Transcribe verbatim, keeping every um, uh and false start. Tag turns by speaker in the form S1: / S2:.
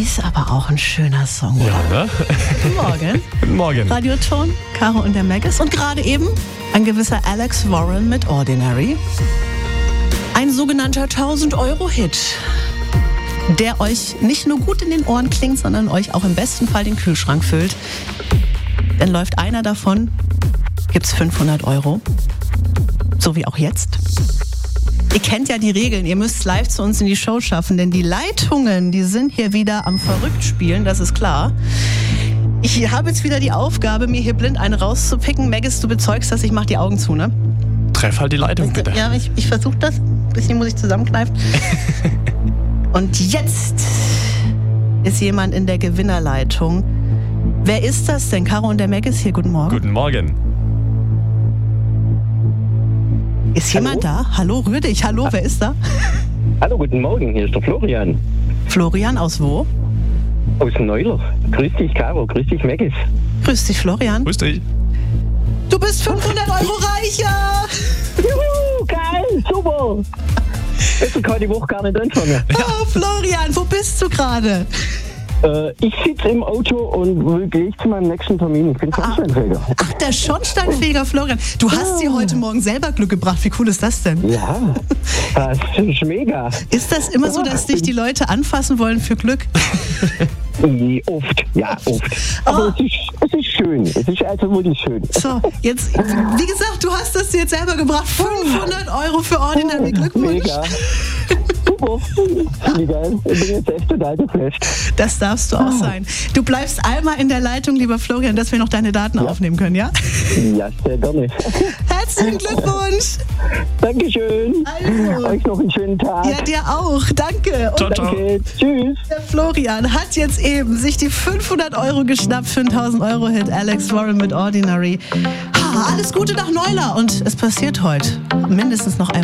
S1: ist aber auch ein schöner Song.
S2: Ja, ne?
S1: Guten Morgen.
S2: Guten Morgen.
S1: Radioton, Caro und der Maggis. Und gerade eben ein gewisser Alex Warren mit Ordinary. Ein sogenannter tausend-Euro-Hit, der euch nicht nur gut in den Ohren klingt, sondern euch auch im besten Fall den Kühlschrank füllt. Denn läuft einer davon, gibt's fünfhundert Euro. So wie auch jetzt. Ihr kennt ja die Regeln, ihr müsst live zu uns in die Show schaffen, denn die Leitungen, die sind hier wieder am Verrücktspielen, das ist klar. Ich habe jetzt wieder die Aufgabe, mir hier blind eine rauszupicken. Maggis, du bezeugst das, ich mach die Augen zu, ne?
S2: Treff halt die Leitung, bitte.
S1: Ja, ich, ich versuche das. Ein bisschen muss ich zusammenkneifen. Und jetzt ist jemand in der Gewinnerleitung. Wer ist das denn? Caro und der Maggis hier, guten Morgen.
S2: Guten Morgen.
S1: Ist jemand
S3: Hallo?
S1: da? Hallo, rühr dich. Hallo, wer ist da?
S3: Hallo, guten Morgen, hier ist der Florian
S1: Florian, aus wo?
S3: aus Neuler. Grüß dich, Caro, grüß dich, Maggis.
S1: Grüß dich, Florian.
S2: Grüß dich.
S1: Du bist fünfhundert Euro reicher.
S3: Juhu, geil, super. Besser kann die Woche gar nicht anfangen.
S1: Oh, Florian, wo bist du gerade?
S3: Äh, ich sitze im Auto und will gleich zu meinem nächsten Termin. Ich bin Schornsteinfeger.
S1: Ach, der Schornsteinfeger Florian. Du hast dir heute Morgen selber Glück gebracht. Wie cool ist das denn?
S3: Ja, das ist mega.
S1: Ist das immer so, dass dich die Leute anfassen wollen für Glück?
S3: Oft, ja, oft. Aber
S1: Oh.
S3: es, ist, es ist schön. Es ist also wirklich schön.
S1: So, jetzt, wie gesagt, du hast das dir jetzt selber gebracht. fünfhundert Euro für Ordinary. Glückwunsch.
S3: Mega. Super. Wie geil. Ich bin jetzt echt total geflasht.
S1: Das darfst du auch sein. Du bleibst einmal in der Leitung, lieber Florian, dass wir noch deine Daten aufnehmen können, ja?
S3: Ja, sehr gerne.
S1: Herzlichen Glückwunsch.
S3: Dankeschön.
S1: Also.
S3: Euch noch einen schönen Tag.
S1: Ja, dir auch. Danke. Und
S2: Ciao, ciao.
S3: Danke. Tschüss.
S1: der Florian hat jetzt eben sich die fünfhundert Euro geschnappt für einen tausend Euro Hit. Alex Warren mit Ordinary. Ha, alles Gute nach Neuler. Und es passiert heute mindestens noch einmal.